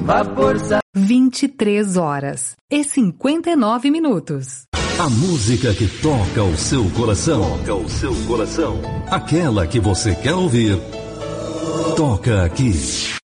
23 horas e 59 minutos. A música que toca o seu coração. Toca o seu coração. Aquela que você quer ouvir. Toca aqui.